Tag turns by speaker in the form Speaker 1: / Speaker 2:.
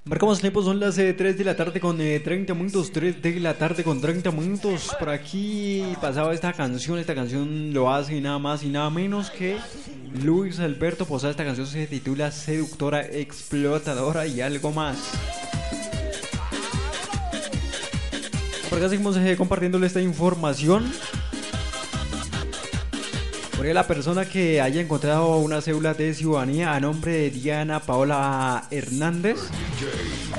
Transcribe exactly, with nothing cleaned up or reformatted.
Speaker 1: Marcamos tiempo, son las eh, tres de la tarde con eh, treinta minutos, tres de la tarde con treinta minutos. Por aquí pasaba esta canción, esta canción lo hace nada más y nada menos que Luis Alberto Posada. Esta canción se titula Seductora, Explotadora y algo más. Por acá seguimos eh, compartiéndole esta información. Por ahí la persona que haya encontrado una cédula de ciudadanía a nombre de Diana Paola Hernández